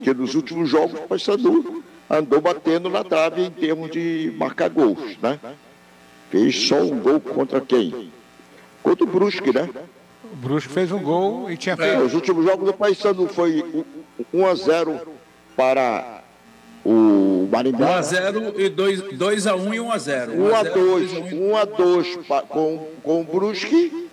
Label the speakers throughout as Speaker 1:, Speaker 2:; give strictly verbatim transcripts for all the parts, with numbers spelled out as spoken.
Speaker 1: Porque nos últimos jogos o Paysandu andou batendo na trave em termos de marcar gols, né? Fez só um gol contra quem? Contra o Brusque, né?
Speaker 2: O Brusque fez um gol e tinha feito...
Speaker 1: É, os últimos jogos do Paysandu foi um a zero para o Marimbá.
Speaker 3: um a zero e dois a um e um a zero.
Speaker 1: um a dois, um a dois com, com o Brusque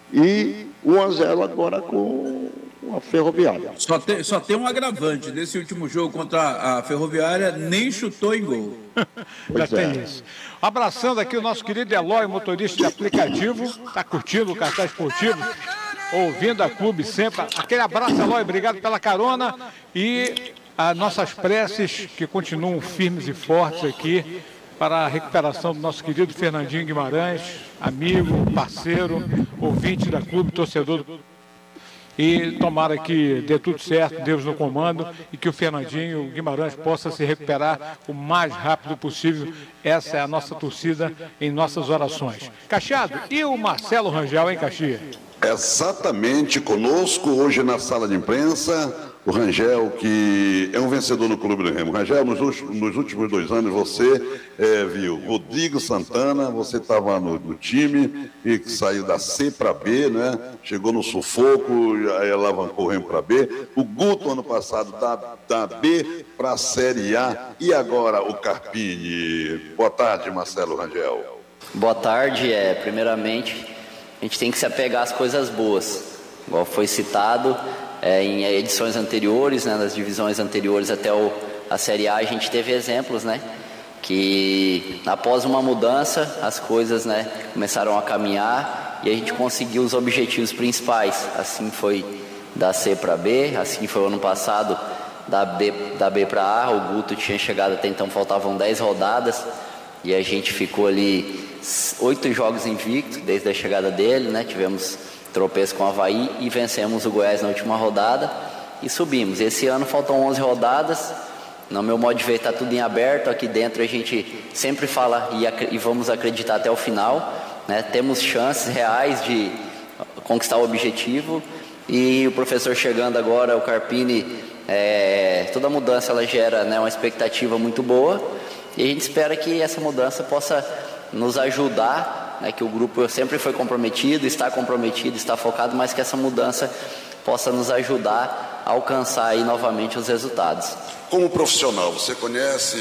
Speaker 1: e um a zero agora com a Ferroviária.
Speaker 3: Só tem, só tem um agravante. Nesse último jogo contra a Ferroviária, nem chutou em gol.
Speaker 2: Já tem isso. Abraçando aqui o nosso querido Eloy, motorista de aplicativo. Está curtindo o cartaz esportivo, ouvindo a clube sempre. Aquele abraço, Eloy. Obrigado pela carona. E as nossas preces que continuam firmes e fortes aqui para a recuperação do nosso querido Fernandinho Guimarães, amigo, parceiro, ouvinte da clube, torcedor do... E tomara que dê tudo certo, Deus no comando, e que o Fernandinho Guimarães possa se recuperar o mais rápido possível. Essa é a nossa torcida em nossas orações. Cacheado, e o Marcelo Rangel, hein, Caxias?
Speaker 4: Exatamente, conosco hoje na sala de imprensa, o Rangel, que é um vencedor no Clube do Remo. Rangel, nos, nos últimos dois anos você é, viu Rodrigo Santana, você estava no, no time e que saiu da C para B, né? Chegou no sufoco, aí alavancou o Remo para B. O Guto, ano passado, da, da B para a Série A. E agora o Carpini. Boa tarde, Marcelo Rangel.
Speaker 5: Boa tarde. É, primeiramente, a gente tem que se apegar às coisas boas. Igual foi citado... É, em edições anteriores, né, nas divisões anteriores até o, a Série A, a gente teve exemplos, né, que após uma mudança as coisas, né, começaram a caminhar e a gente conseguiu os objetivos principais. Assim foi da C para B, assim foi o ano passado da B, da B para A. O Guto tinha chegado até então, faltavam dez rodadas e a gente ficou ali oito jogos invicto desde a chegada dele, né, tivemos tropeço com o Avaí e vencemos o Goiás na última rodada e subimos. Esse ano faltam onze rodadas, no meu modo de ver está tudo em aberto, aqui dentro a gente sempre fala e, e vamos acreditar até o final, né? Temos chances reais de conquistar o objetivo e o professor chegando agora, o Carpini, é, toda mudança ela gera, né, uma expectativa muito boa e a gente espera que essa mudança possa nos ajudar, né, que o grupo sempre foi comprometido, está comprometido, está focado, mas que essa mudança possa nos ajudar a alcançar aí novamente os resultados.
Speaker 4: Como profissional, você conhece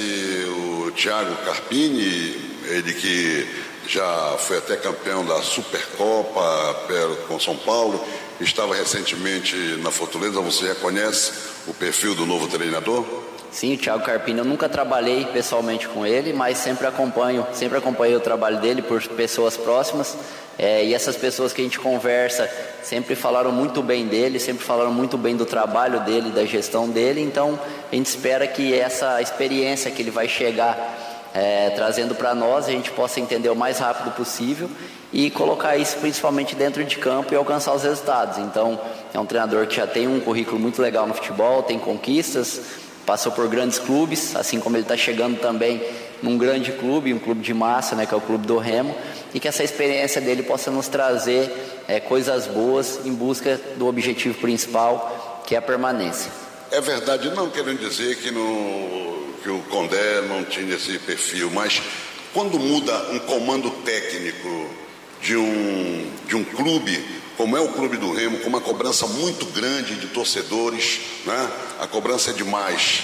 Speaker 4: o Thiago Carpini, ele que já foi até campeão da Supercopa com São Paulo, estava recentemente na Fortaleza, você já conhece o perfil do novo treinador?
Speaker 5: Sim, o Thiago Carpini, eu nunca trabalhei pessoalmente com ele, mas sempre acompanho, sempre acompanhei o trabalho dele por pessoas próximas, é, e essas pessoas que a gente conversa sempre falaram muito bem dele, sempre falaram muito bem do trabalho dele, da gestão dele, então a gente espera que essa experiência que ele vai chegar é, trazendo para nós, a gente possa entender o mais rápido possível e colocar isso principalmente dentro de campo e alcançar os resultados. Então, é um treinador que já tem um currículo muito legal no futebol, tem conquistas, passou por grandes clubes, assim como ele está chegando também num grande clube, um clube de massa, né, que é o Clube do Remo, e que essa experiência dele possa nos trazer é, coisas boas em busca do objetivo principal, que é a permanência.
Speaker 4: É verdade, não querendo dizer que, no, que o Condé não tinha esse perfil, mas quando muda um comando técnico de um, de um clube, como é o Clube do Remo, com uma cobrança muito grande de torcedores, né? A cobrança é demais.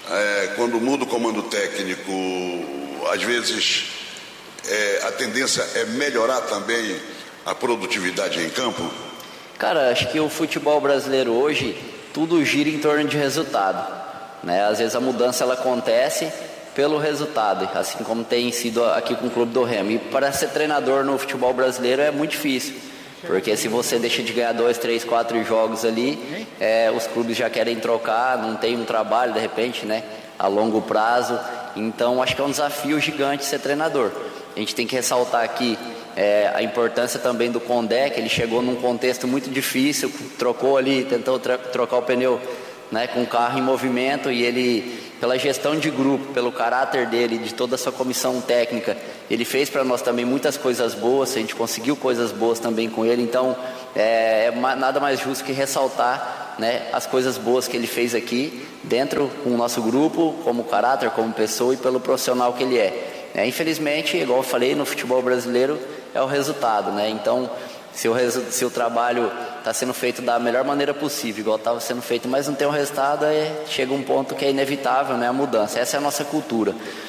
Speaker 4: É, quando muda o comando técnico, às vezes é, a tendência é melhorar também a produtividade em campo?
Speaker 5: Cara, acho que o futebol brasileiro hoje, tudo gira em torno de resultado, né? Às vezes a mudança ela acontece pelo resultado, assim como tem sido aqui com o Clube do Remo. E para ser treinador no futebol brasileiro é muito difícil. Porque se você deixa de ganhar dois, três, quatro jogos ali, é, os clubes já querem trocar, não tem um trabalho de repente, né, a longo prazo. Então acho que é um desafio gigante ser treinador. A gente tem que ressaltar aqui é, a importância também do Condé, que ele chegou num contexto muito difícil, trocou ali, tentou tra- trocar o pneu, né, com o carro em movimento, e ele, pela gestão de grupo, pelo caráter dele, de toda a sua comissão técnica, ele fez para nós também muitas coisas boas, a gente conseguiu coisas boas também com ele. Então é, é nada mais justo que ressaltar né, as coisas boas que ele fez aqui dentro com o nosso grupo, como caráter, como pessoa e pelo profissional que ele é. É, infelizmente, igual eu falei, no futebol brasileiro é o resultado, né? Então, se o, resu se o trabalho está sendo feito da melhor maneira possível, igual estava sendo feito, mas não tem o resultado, aí chega um ponto que é inevitável, né, a mudança. Essa é a nossa cultura.